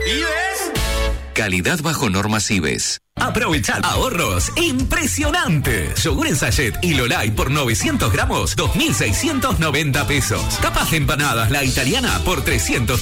¿Ibes? Calidad bajo normas IBES. Aprovechad ahorros impresionantes. Yogur en sachet y Lolay por 900 gramos, 2.690 pesos. Capas de empanadas La Italiana por 300